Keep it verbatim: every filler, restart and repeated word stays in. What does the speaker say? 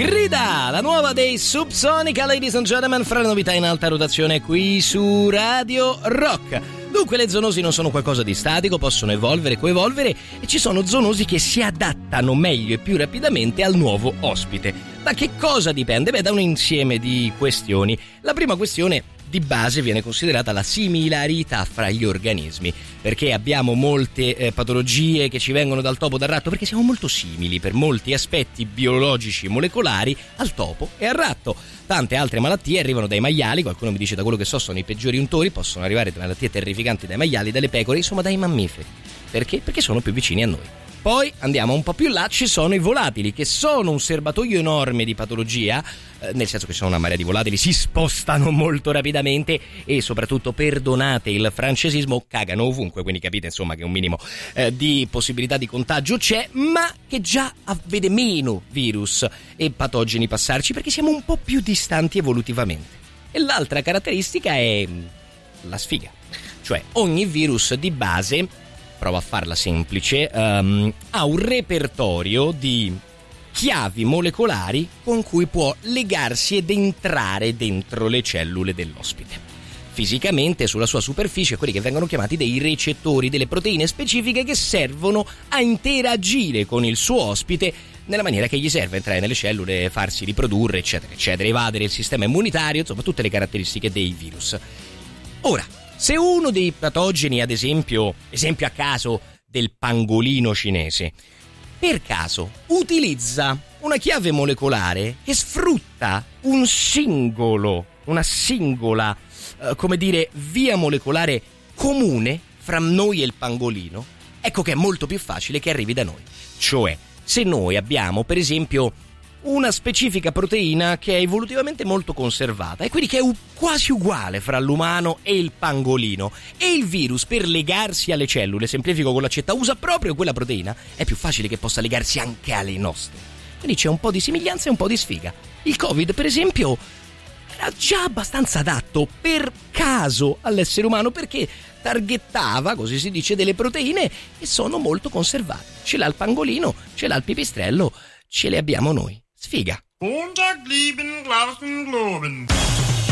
Grida, la nuova dei Subsonica, ladies and gentlemen, fra le novità in alta rotazione qui su Radio Rock. Dunque le zoonosi non sono qualcosa di statico, possono evolvere, coevolvere e ci sono zoonosi che si adattano meglio e più rapidamente al nuovo ospite. Da che cosa dipende? Beh, da un insieme di questioni. La prima questione di base viene considerata la similarità fra gli organismi, perché abbiamo molte eh, patologie che ci vengono dal topo, dal ratto, perché siamo molto simili per molti aspetti biologici e molecolari al topo e al ratto. Tante altre malattie arrivano dai maiali, qualcuno mi dice da quello che so sono i peggiori untori, possono arrivare malattie terrificanti dai maiali, dalle pecore, insomma dai mammiferi. Perché? Perché sono più vicini a noi. Poi andiamo un po' più là, ci sono i volatili, che sono un serbatoio enorme di patologia, eh, nel senso che sono una marea di volatili, si spostano molto rapidamente e soprattutto, perdonate il francesismo, cagano ovunque, quindi capite insomma che un minimo eh, di possibilità di contagio c'è, ma che già vede meno virus e patogeni passarci perché siamo un po' più distanti evolutivamente. E l'altra caratteristica è la sfiga, cioè ogni virus di base, prova a farla semplice, um, ha un repertorio di chiavi molecolari con cui può legarsi ed entrare dentro le cellule dell'ospite. Fisicamente, sulla sua superficie, quelli che vengono chiamati dei recettori, delle proteine specifiche che servono a interagire con il suo ospite nella maniera che gli serve, entrare nelle cellule, farsi riprodurre, eccetera, eccetera, evadere il sistema immunitario, insomma tutte le caratteristiche dei virus. Ora, se uno dei patogeni, ad esempio, esempio a caso del pangolino cinese, per caso utilizza una chiave molecolare che sfrutta un singolo, una singola, eh, come dire, via molecolare comune fra noi e il pangolino, ecco che è molto più facile che arrivi da noi. Cioè, se noi abbiamo, per esempio, una specifica proteina che è evolutivamente molto conservata e quindi che è u- quasi uguale fra l'umano e il pangolino, e il virus per legarsi alle cellule, semplifico con l'accetta, usa proprio quella proteina, è più facile che possa legarsi anche alle nostre. Quindi c'è un po' di somiglianza e un po' di sfiga. Il Covid, per esempio, era già abbastanza adatto per caso all'essere umano perché targettava, così si dice, delle proteine che sono molto conservate. Ce l'ha il pangolino, ce l'ha il pipistrello, ce le abbiamo noi. Sfiga. Montag lieben, Glauben, Globen.